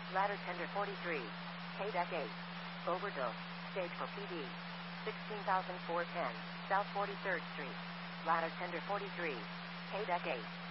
Ladder tender 43. K-Deck 8. Overdose. Stage for PD. 16,410. South 43rd Street. Ladder tender 43. K-Deck 8.